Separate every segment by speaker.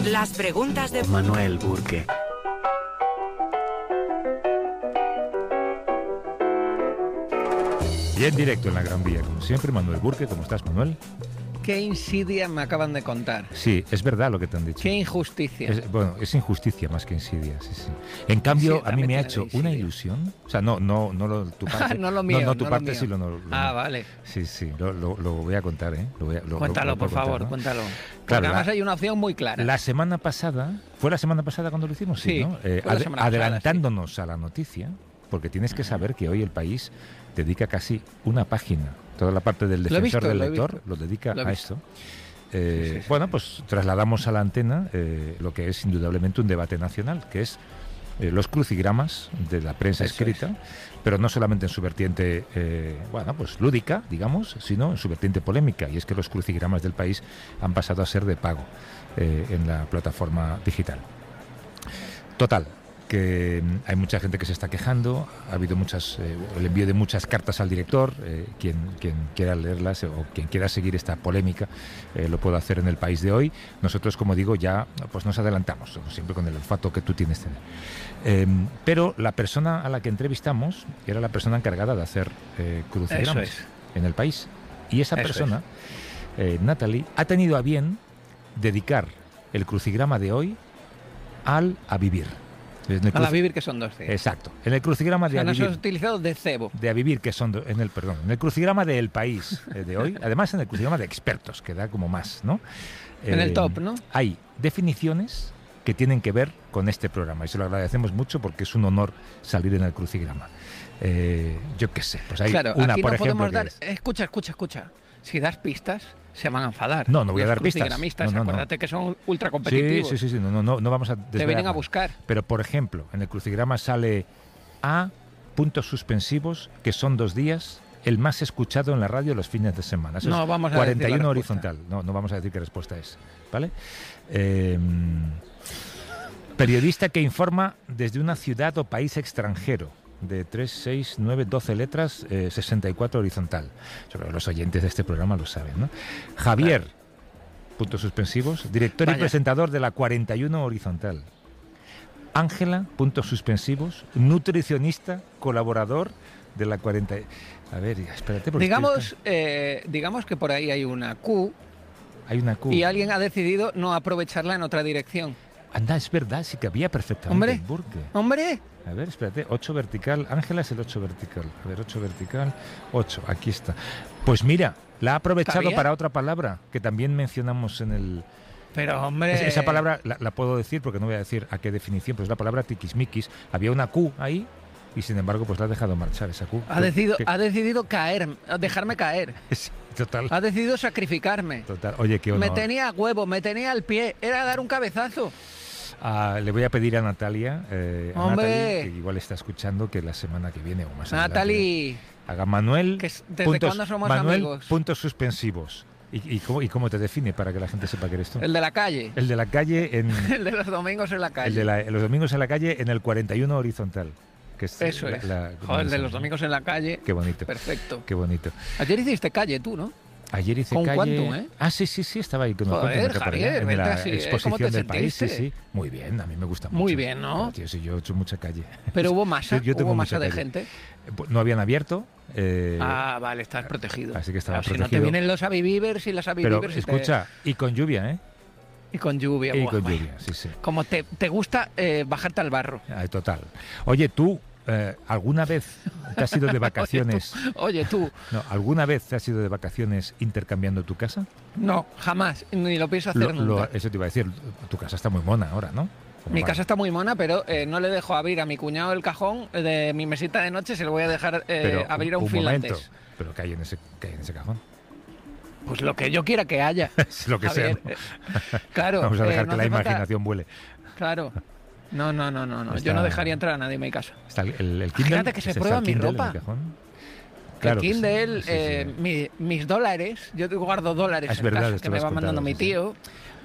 Speaker 1: Las preguntas de
Speaker 2: Manuel Burke.
Speaker 3: Y en directo en la Gran Vía, como siempre, Manuel Burke. ¿Cómo estás, Manuel?
Speaker 4: Qué insidia me acaban de contar.
Speaker 3: Sí, es verdad lo que te han dicho.
Speaker 4: Qué injusticia.
Speaker 3: Es injusticia más que insidia, sí. En cambio,
Speaker 4: Sí,
Speaker 3: a mí me ha
Speaker 4: también
Speaker 3: hecho
Speaker 4: tiene
Speaker 3: una
Speaker 4: insidia.
Speaker 3: ilusión. O sea, no tu parte.
Speaker 4: No lo mío,
Speaker 3: No tu
Speaker 4: no lo
Speaker 3: parte,
Speaker 4: mío.
Speaker 3: sí lo
Speaker 4: Vale.
Speaker 3: Sí, lo voy a contar, ¿eh?
Speaker 4: Cuéntalo,
Speaker 3: lo
Speaker 4: por
Speaker 3: puedo
Speaker 4: favor,
Speaker 3: contar, ¿no?
Speaker 4: cuéntalo.
Speaker 3: Claro,
Speaker 4: Porque además hay una opción muy clara.
Speaker 3: La semana pasada, ¿fue la semana pasada cuando lo hicimos?
Speaker 4: Sí,
Speaker 3: ¿no?
Speaker 4: fue la semana pasada,
Speaker 3: Adelantándonos a la noticia, porque tienes que saber que hoy el país dedica casi una página, toda la parte del
Speaker 4: Lo he
Speaker 3: defensor
Speaker 4: visto,
Speaker 3: del
Speaker 4: lo he
Speaker 3: lector
Speaker 4: visto.
Speaker 3: lo dedica
Speaker 4: Lo he
Speaker 3: a
Speaker 4: visto.
Speaker 3: esto.
Speaker 4: Sí.
Speaker 3: Bueno, pues trasladamos a la antena lo que es indudablemente un debate nacional, que es los crucigramas de la prensa
Speaker 4: Eso
Speaker 3: escrita, pero no solamente en su vertiente, pues lúdica, digamos, sino en su vertiente polémica, y es que los crucigramas del país han pasado a ser de pago en la plataforma digital. Total, que hay mucha gente que se está quejando, ha habido el envío de muchas cartas al director, quien quiera leerlas o quien quiera seguir esta polémica lo puede hacer en El País de hoy. Nosotros, como digo, ya pues nos adelantamos, siempre con el olfato que tú tienes. Pero la persona a la que entrevistamos era la persona encargada de hacer crucigramas en El País. Y esa persona, Natalie, ha tenido a bien dedicar el crucigrama de hoy al A Vivir.
Speaker 4: A la Vivir, que son 2 C.
Speaker 3: Exacto. En el crucigrama de A
Speaker 4: no
Speaker 3: Vivir.
Speaker 4: se ha utilizado de cebo.
Speaker 3: De A Vivir, que son en el crucigrama de El País de hoy, además en el crucigrama de expertos, que da como más, ¿no?
Speaker 4: En el top, ¿no?
Speaker 3: Hay definiciones que tienen que ver con este programa y se lo agradecemos mucho porque es un honor salir en el crucigrama. Yo qué sé, pues hay
Speaker 4: Claro,
Speaker 3: una,
Speaker 4: aquí
Speaker 3: por
Speaker 4: no
Speaker 3: ejemplo,
Speaker 4: podemos dar...
Speaker 3: que es...
Speaker 4: Escucha. Si das pistas, se van a enfadar.
Speaker 3: No voy a dar pistas.
Speaker 4: Los crucigramistas,
Speaker 3: No.
Speaker 4: acuérdate que son ultra competitivos.
Speaker 3: Sí, no vamos a
Speaker 4: Te vienen a buscar.
Speaker 3: Pero, por ejemplo, en el crucigrama sale A, puntos suspensivos, que son 2 días, el más escuchado en la radio los fines de semana. Eso
Speaker 4: No
Speaker 3: es
Speaker 4: vamos a
Speaker 3: 41
Speaker 4: decir la
Speaker 3: horizontal. No vamos a decir qué respuesta es, ¿vale? Periodista que informa desde una ciudad o país extranjero. De 3, 6, 9, 12 letras, 64 horizontal. Yo creo que los oyentes de este programa lo saben, ¿no? Javier, puntos suspensivos, director y presentador de la 41 horizontal. Ángela, puntos suspensivos, nutricionista, colaborador de la 40... A ver, espérate.
Speaker 4: Digamos que por ahí hay una Q.
Speaker 3: Hay una Q.
Speaker 4: Y alguien ha decidido no aprovecharla en otra dirección.
Speaker 3: Anda, es verdad, sí que había perfectamente.
Speaker 4: ¡Hombre!
Speaker 3: A ver, espérate, 8 vertical. Ángela es el 8 vertical. A ver, 8 vertical, 8, aquí está. Pues mira, la ha aprovechado para otra palabra que también mencionamos en el...
Speaker 4: Pero, hombre...
Speaker 3: Esa palabra la puedo decir porque no voy a decir a qué definición, pero es la palabra tiquismiquis. Había una Q ahí y sin embargo pues la ha dejado marchar esa Q.
Speaker 4: Ha decidido caer, dejarme caer.
Speaker 3: Sí, total.
Speaker 4: Ha decidido sacrificarme.
Speaker 3: Total. Oye, qué honor.
Speaker 4: Me tenía a huevo, me tenía al pie. Era dar un cabezazo.
Speaker 3: Le voy a pedir a Natalia,
Speaker 4: ¡Hombre!
Speaker 3: Natalie, que igual está escuchando, que la semana que viene o más
Speaker 4: Natalie,
Speaker 3: haga Manuel.
Speaker 4: ¿desde cuándo somos amigos?
Speaker 3: Puntos suspensivos. ¿Y cómo te define para que la gente sepa que eres tú?
Speaker 4: El de la calle.
Speaker 3: El de la calle en...
Speaker 4: El de los domingos en la calle.
Speaker 3: El de los domingos en la calle en el 41 horizontal. Que es
Speaker 4: Eso es. El de los domingos en la calle.
Speaker 3: Qué bonito.
Speaker 4: Perfecto.
Speaker 3: Qué bonito.
Speaker 4: Ayer hiciste calle tú, ¿no?
Speaker 3: Ayer hice
Speaker 4: con
Speaker 3: calle...
Speaker 4: Quantum, ¿eh?
Speaker 3: Ah, sí, estaba ahí con el
Speaker 4: Joder,
Speaker 3: Quantum,
Speaker 4: Javier,
Speaker 3: en la
Speaker 4: así,
Speaker 3: exposición del país. Sí. Muy bien, a mí me gusta mucho.
Speaker 4: Muy bien, ¿no?
Speaker 3: Tío, sí, yo he hecho mucha calle.
Speaker 4: Pero hubo masa,
Speaker 3: yo tengo
Speaker 4: hubo
Speaker 3: mucha
Speaker 4: masa de
Speaker 3: calle.
Speaker 4: gente.
Speaker 3: No habían abierto.
Speaker 4: Vale, estás protegido.
Speaker 3: Así que estaba
Speaker 4: protegido.
Speaker 3: protegido.
Speaker 4: Si no te vienen los avivivers y las avivivers...
Speaker 3: Pero escucha, y con lluvia, ¿eh?
Speaker 4: Y con lluvia.
Speaker 3: Y con lluvia, sí.
Speaker 4: Como te gusta bajarte al barro.
Speaker 3: Total. Oye, tú... ¿alguna vez te has ido de vacaciones?
Speaker 4: Oye, tú.
Speaker 3: No, ¿alguna vez te has ido de vacaciones intercambiando tu casa?
Speaker 4: No, jamás. Ni lo pienso hacer nunca.
Speaker 3: Eso te iba a decir. Tu casa está muy mona ahora, ¿no?
Speaker 4: Mi casa está muy mona, pero no le dejo abrir a mi cuñado el cajón de mi mesita de noche. Se lo voy a dejar abrir a un finlandés.
Speaker 3: ¿Pero qué hay en ese cajón?
Speaker 4: Pues lo que yo quiera que haya.
Speaker 3: Es lo que sea. ¿No?
Speaker 4: Claro.
Speaker 3: Vamos a dejar que la imaginación vuele.
Speaker 4: Claro. No. Yo no dejaría entrar a nadie en mi casa.
Speaker 3: Está el Kindle.
Speaker 4: Imagínate que se prueba mi ropa.
Speaker 3: Claro
Speaker 4: el Kindle, mis dólares. Yo guardo dólares
Speaker 3: es verdad,
Speaker 4: casa, que me va mandando mi tío.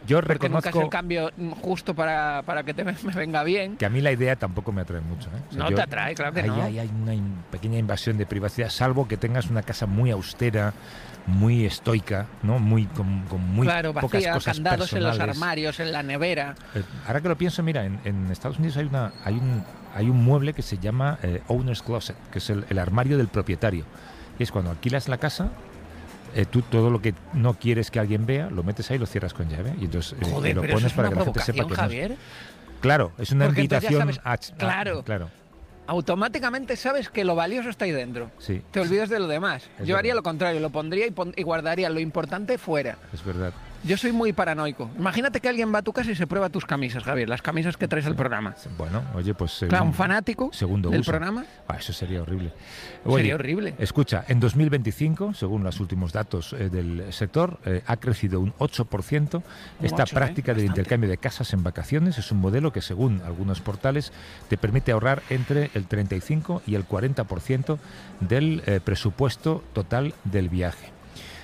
Speaker 3: Yo
Speaker 4: porque
Speaker 3: reconozco...
Speaker 4: nunca es el cambio justo para que me venga bien.
Speaker 3: Que a mí la idea tampoco me atrae mucho. O sea,
Speaker 4: no te atrae, claro que no.
Speaker 3: Hay una pequeña invasión de privacidad, salvo que tengas una casa muy austera, muy estoica, ¿no? Con muy
Speaker 4: claro, vacía,
Speaker 3: pocas cosas
Speaker 4: candados
Speaker 3: personales.
Speaker 4: en los armarios, en la nevera.
Speaker 3: Ahora que lo pienso, mira, en Estados Unidos hay un mueble que se llama Owner's Closet, que es el armario del propietario. Y es cuando alquilas la casa, tú todo lo que no quieres que alguien vea, lo metes ahí y lo cierras con llave. Y entonces
Speaker 4: Joder,
Speaker 3: lo pones para que la gente sepa que
Speaker 4: Javier.
Speaker 3: no es. Claro, es una
Speaker 4: porque
Speaker 3: invitación
Speaker 4: claro. Automáticamente sabes que lo valioso está ahí dentro.
Speaker 3: Sí.
Speaker 4: Te olvidas de lo demás. Yo haría lo contrario, lo pondría y guardaría lo importante fuera.
Speaker 3: Es verdad.
Speaker 4: Yo soy muy paranoico. Imagínate que alguien va a tu casa y se prueba tus camisas, Javier, las camisas que traes al programa.
Speaker 3: Bueno, oye, pues...
Speaker 4: Claro, un fanático del programa.
Speaker 3: Eso sería horrible.
Speaker 4: Sería horrible.
Speaker 3: Escucha, en 2025, según los últimos datos del sector, ha crecido un 8%. Esta práctica del intercambio de casas en vacaciones es un modelo que, según algunos portales, te permite ahorrar entre el 35 y el 40% del presupuesto total del viaje.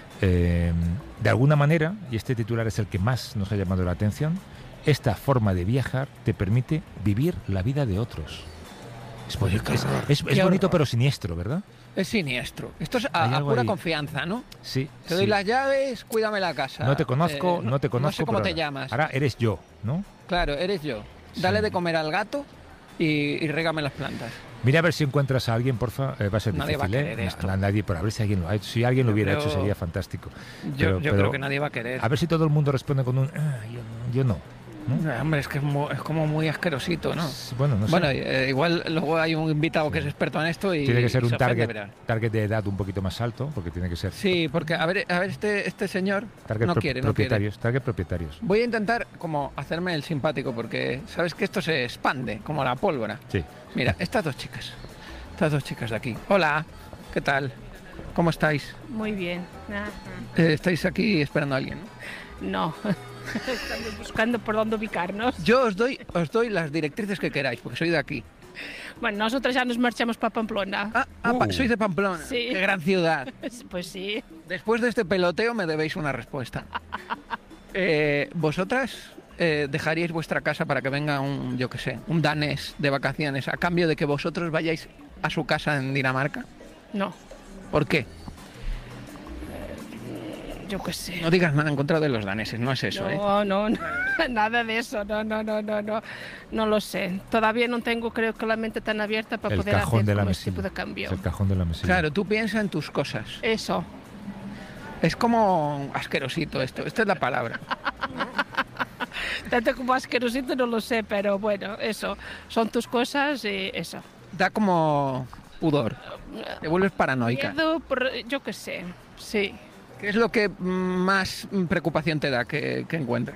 Speaker 3: De alguna manera, y este titular es el que más nos ha llamado la atención, esta forma de viajar te permite vivir la vida de otros. Es bonito pero siniestro, ¿verdad?
Speaker 4: Es siniestro. Esto es a pura confianza, ¿no?
Speaker 3: Sí.
Speaker 4: Te doy las llaves, cuídame la casa.
Speaker 3: No te conozco, no sé
Speaker 4: cómo te llamas.
Speaker 3: Ahora eres yo, ¿no?
Speaker 4: Claro, eres yo. Dale de comer al gato y régame las plantas.
Speaker 3: Mira a ver si encuentras a alguien, porfa. Va a ser
Speaker 4: nadie
Speaker 3: difícil,
Speaker 4: va a querer esto.
Speaker 3: Nadie, pero a ver si alguien lo ha hecho. Si alguien lo hubiera hecho sería fantástico.
Speaker 4: Yo creo que nadie va a querer.
Speaker 3: A ver si todo el mundo responde con un yo no.
Speaker 4: ¿no? Hombre, es que es como muy asquerosito, ¿no?
Speaker 3: Bueno, no sé.
Speaker 4: Bueno, igual luego hay un invitado que es experto en esto y
Speaker 3: tiene que ser un target de edad un poquito más alto, porque tiene que ser...
Speaker 4: Sí, porque a ver este señor no quiere.
Speaker 3: Target propietarios.
Speaker 4: Voy a intentar como hacerme el simpático, porque sabes que esto se expande como la pólvora.
Speaker 3: Sí.
Speaker 4: Mira, estas dos chicas de aquí. Hola, ¿qué tal? ¿Cómo estáis?
Speaker 1: Muy bien.
Speaker 4: Estáis aquí esperando a alguien, ¿no?
Speaker 1: No. Estamos buscando por dónde ubicarnos.
Speaker 4: Yo os doy las directrices que queráis, porque soy de aquí.
Speaker 1: Bueno, nosotros ya nos marchamos para Pamplona.
Speaker 4: Sois de Pamplona.
Speaker 1: Sí.
Speaker 4: Qué gran ciudad.
Speaker 1: Pues sí.
Speaker 4: Después de este peloteo me debéis una respuesta. ¿Vosotras dejaríais vuestra casa para que venga un danés de vacaciones a cambio de que vosotros vayáis a su casa en Dinamarca?
Speaker 1: No.
Speaker 4: ¿Por qué?
Speaker 1: Yo qué sé.
Speaker 4: No digas nada en contra de los daneses, no es eso,
Speaker 1: No, nada de eso, no lo sé. Todavía no tengo, creo que la mente tan abierta para poder hacer este tipo de cambio.
Speaker 3: El cajón de la mesilla.
Speaker 4: Claro, tú piensas en tus cosas.
Speaker 1: Eso.
Speaker 4: Es como asquerosito esta es la palabra.
Speaker 1: Tanto como asquerosito no lo sé, pero bueno, eso. Son tus cosas y eso.
Speaker 4: Da como pudor. Te vuelves paranoica.
Speaker 1: Miedo, yo qué sé, sí.
Speaker 4: ¿Qué es lo que más preocupación te da que encuentren?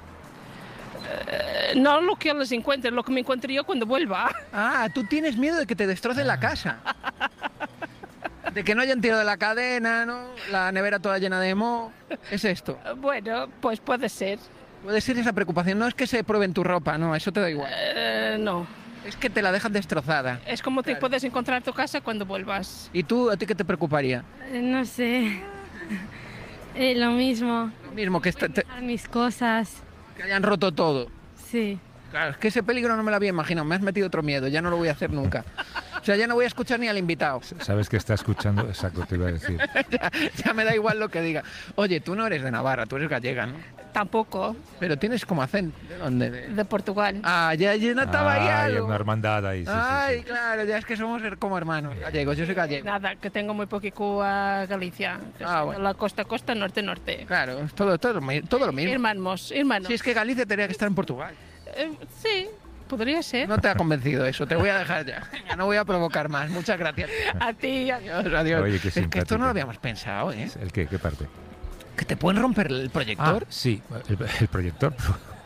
Speaker 1: No lo que les encuentren, lo que me encuentre yo cuando vuelva.
Speaker 4: Tú tienes miedo de que te destrocen la casa. De que no hayan tirado de la cadena, ¿no? La nevera toda llena de moho. ¿Es esto?
Speaker 1: Bueno, pues puede ser.
Speaker 4: Puede ser esa preocupación. No es que se prueben tu ropa, no, eso te da igual.
Speaker 1: No.
Speaker 4: Es que te la dejan destrozada.
Speaker 1: Es como te puedes encontrar tu casa cuando vuelvas.
Speaker 4: ¿Y tú, a ti qué te preocuparía?
Speaker 2: No sé. Lo mismo.
Speaker 4: Lo mismo, que
Speaker 2: mis cosas.
Speaker 4: Que hayan roto todo.
Speaker 2: Sí.
Speaker 4: Claro, es que ese peligro no me lo había imaginado. Me has metido otro miedo, ya no lo voy a hacer nunca. O sea, ya no voy a escuchar ni al invitado.
Speaker 3: Sabes que está escuchando, exacto, te iba a decir.
Speaker 4: ya me da igual lo que diga. Oye, tú no eres de Navarra, tú eres gallega, ¿no?
Speaker 1: Tampoco.
Speaker 4: Pero tienes como acento. ¿De dónde?
Speaker 1: De Portugal.
Speaker 4: Ya notaba ahí algo.
Speaker 3: Una hermandad ahí. Sí.
Speaker 4: Claro, ya es que somos como hermanos gallegos. Yo soy gallego.
Speaker 1: Nada, que tengo muy poquito a Galicia.
Speaker 4: Bueno.
Speaker 1: La costa, norte.
Speaker 4: Claro, todo lo mismo.
Speaker 1: Hermanos.
Speaker 4: Si es que Galicia tendría que estar en Portugal.
Speaker 1: Sí. Podría ser.
Speaker 4: No te ha convencido eso, te voy a dejar ya. No voy a provocar más. Muchas gracias.
Speaker 1: A ti, adiós.
Speaker 3: Oye, qué
Speaker 4: es que esto no lo habíamos pensado, ¿eh?
Speaker 3: ¿El qué? ¿Qué parte?
Speaker 4: ¿Que te pueden romper el proyector?
Speaker 3: Sí, el proyector.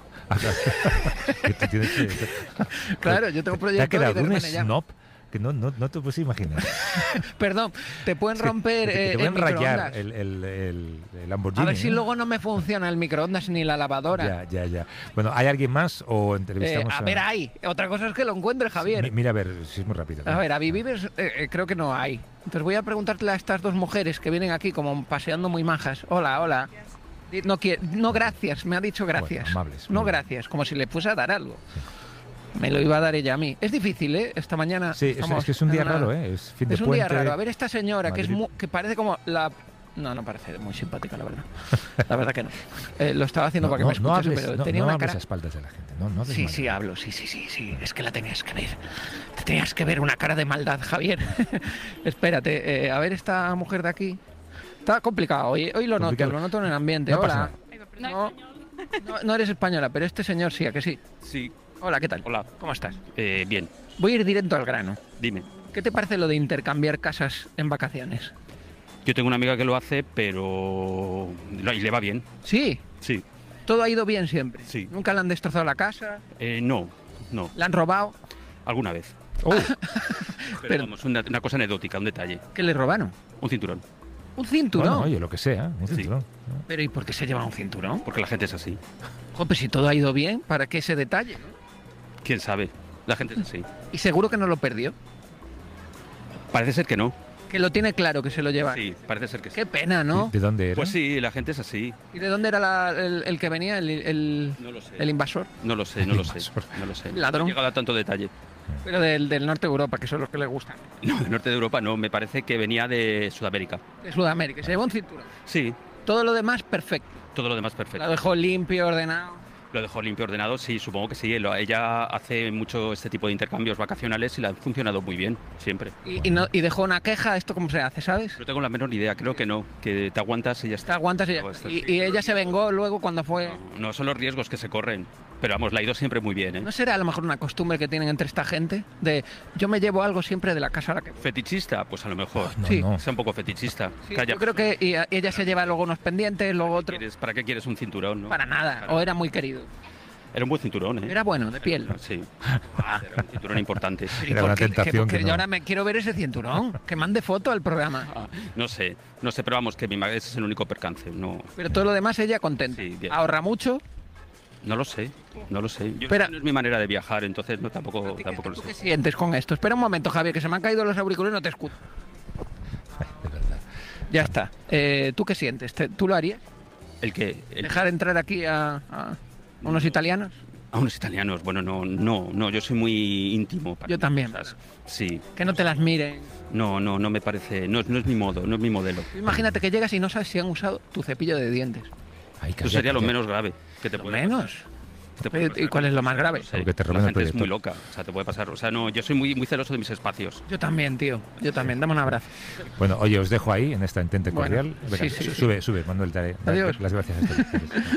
Speaker 4: Claro, yo tengo proyector.
Speaker 3: ¿Te ha quedado un snob? Que no te puedes imaginar.
Speaker 4: Perdón, te pueden romper
Speaker 3: te pueden rayar
Speaker 4: el
Speaker 3: Lamborghini.
Speaker 4: A ver si luego no me funciona el microondas ni la lavadora.
Speaker 3: Ya. Bueno, ¿hay alguien más o entrevistamos
Speaker 4: a ver, hay. Otra cosa es que lo encuentre, Javier.
Speaker 3: Sí, mira, a ver, si es muy rápido.
Speaker 4: A ver, a Vivivers creo que no hay. Entonces voy a preguntarle a estas dos mujeres que vienen aquí como paseando muy majas. Hola. No, gracias, me ha dicho gracias.
Speaker 3: Bueno, amables,
Speaker 4: no,
Speaker 3: bien.
Speaker 4: gracias, como si le fuese a dar algo. Me lo iba a dar ella a mí. Es difícil, ¿eh? Esta mañana...
Speaker 3: Sí, es que es un día raro, ¿eh? Es fin de
Speaker 4: un
Speaker 3: puente,
Speaker 4: día raro. A ver, esta señora,
Speaker 3: Madrid.
Speaker 4: que parece como la... No parece muy simpática, la verdad. La verdad que no. Lo estaba haciendo para que me escuchase, pero tenía una cara...
Speaker 3: a espaldas de la gente. No hables mal.
Speaker 4: Sí, hablo. Sí. Es que la tenías que ver. Te tenías que ver una cara de maldad, Javier. Espérate, a ver esta mujer de aquí. Está complicado. Hoy lo noto en el ambiente.
Speaker 3: No pasa
Speaker 4: Hola. No eres española, pero este señor sí, ¿a que sí?
Speaker 5: Sí.
Speaker 4: Hola, ¿qué tal?
Speaker 5: Hola.
Speaker 4: ¿Cómo estás?
Speaker 5: Bien.
Speaker 4: Voy a ir directo al grano.
Speaker 5: Dime.
Speaker 4: ¿Qué te parece lo de intercambiar casas en vacaciones?
Speaker 5: Yo tengo una amiga que lo hace, pero... y le va bien.
Speaker 4: Sí.
Speaker 5: Sí.
Speaker 4: Todo ha ido bien siempre.
Speaker 5: Sí.
Speaker 4: ¿Nunca le han destrozado la casa?
Speaker 5: No.
Speaker 4: ¿La han robado?
Speaker 5: Alguna vez.
Speaker 4: Pero-
Speaker 5: Vamos, una cosa anecdótica, un detalle.
Speaker 4: ¿Qué le robaron?
Speaker 5: Un cinturón.
Speaker 4: ¿Un cinturón?
Speaker 3: Bueno, oye, lo que sea, un
Speaker 5: Sí.
Speaker 3: cinturón.
Speaker 4: Pero ¿y por qué se lleva un cinturón?
Speaker 5: Porque la gente es así.
Speaker 4: Joder, si todo ha ido bien, ¿para qué ese detalle?
Speaker 5: ¿Quién sabe? La gente es así.
Speaker 4: Y seguro que no lo perdió.
Speaker 5: Parece ser que no.
Speaker 4: Que lo tiene claro que se lo lleva.
Speaker 5: Sí, parece ser que sí.
Speaker 4: Qué pena, ¿no?
Speaker 3: ¿De dónde era?
Speaker 5: Pues sí, la gente es así.
Speaker 4: ¿Y de dónde era el que venía, el
Speaker 5: No lo sé.
Speaker 4: invasor?
Speaker 5: No lo sé.
Speaker 3: Invasor.
Speaker 5: No lo sé.
Speaker 4: Ladrón.
Speaker 5: No he llegado a tanto detalle.
Speaker 4: Pero del norte de Europa, que son los que les gustan.
Speaker 5: No, del norte de Europa no. Me parece que venía de Sudamérica.
Speaker 4: De Sudamérica. Se llevó un cinturón.
Speaker 5: Sí.
Speaker 4: Todo lo demás, perfecto.
Speaker 5: Todo lo demás perfecto.
Speaker 4: Lo dejó limpio, ordenado.
Speaker 5: Lo dejó limpio, ordenado, sí, supongo que sí. Ella hace mucho este tipo de intercambios vacacionales y le han funcionado muy bien, siempre.
Speaker 4: Y dejó una queja. ¿Esto cómo se hace, sabes?
Speaker 5: No tengo la menor idea, creo que no, que te aguantas y ya
Speaker 4: Te
Speaker 5: está.
Speaker 4: aguantas y ya.
Speaker 5: Pues,
Speaker 4: Y ella se vengó luego cuando fue...
Speaker 5: No son los riesgos que se corren, pero vamos, la ha ido siempre muy bien, ¿eh?
Speaker 4: ¿No será a lo mejor una costumbre que tienen entre esta gente? De yo me llevo algo siempre de la casa a la que...
Speaker 5: ¿Fetichista? Pues a lo mejor.
Speaker 3: No,
Speaker 4: Sí.
Speaker 3: no.
Speaker 5: Sea un poco fetichista.
Speaker 4: Sí,
Speaker 5: Calla.
Speaker 4: yo creo que ella se lleva luego unos pendientes, luego otro...
Speaker 5: ¿Para qué quieres un cinturón, no?
Speaker 4: Para nada. O era muy querido.
Speaker 5: Era un buen cinturón, ¿eh?
Speaker 4: Era bueno, de piel.
Speaker 5: Sí. Era un cinturón importante.
Speaker 4: Pero ¿y
Speaker 3: Era
Speaker 4: por
Speaker 3: una
Speaker 4: qué?
Speaker 3: tentación
Speaker 4: Porque
Speaker 3: que
Speaker 4: yo
Speaker 3: no.
Speaker 4: ahora me quiero ver ese cinturón. Que mande foto al programa.
Speaker 5: No sé, pero vamos, que ese es el único percance. No
Speaker 4: Pero todo lo demás ella contenta.
Speaker 5: Sí, bien.
Speaker 4: Ahorra mucho.
Speaker 5: lo sé. Yo
Speaker 4: Espera.
Speaker 5: no es mi manera de viajar, entonces tampoco lo
Speaker 4: ¿Tú qué
Speaker 5: sé.
Speaker 4: sientes con esto? Espera un momento, Javier, que se me han caído los auriculares y no te escucho.
Speaker 3: De verdad.
Speaker 4: Ya está. ¿Tú qué sientes? ¿Tú lo harías?
Speaker 5: ¿El qué?
Speaker 4: ¿Dejar entrar aquí a unos italianos?
Speaker 5: A unos italianos, bueno, no, yo soy muy íntimo. para
Speaker 4: Yo
Speaker 5: mí,
Speaker 4: también.
Speaker 5: ¿sabes? Sí,
Speaker 4: Que no te las miren.
Speaker 5: no me parece, no es mi modo, no es mi modelo.
Speaker 4: Imagínate que llegas y no sabes si han usado tu cepillo de dientes.
Speaker 3: Ay,
Speaker 5: Eso sería lo menos grave que te
Speaker 4: Lo
Speaker 5: puede
Speaker 4: menos.
Speaker 5: pasar. Te puede
Speaker 4: ¿Y cuál es lo más grave?
Speaker 5: No sé,
Speaker 3: Porque te roben
Speaker 5: la
Speaker 3: el
Speaker 5: gente es muy
Speaker 3: proyector.
Speaker 5: loca, o sea, te puede pasar, o sea, no, yo soy muy celoso de mis espacios.
Speaker 4: Yo también, tío. Yo también. Dame un abrazo.
Speaker 3: Bueno, oye, os dejo ahí en esta intente
Speaker 4: Bueno,
Speaker 3: cordial. Venga,
Speaker 4: sí.
Speaker 3: sube, Manuel, dale
Speaker 4: Adiós.
Speaker 3: las gracias a ustedes.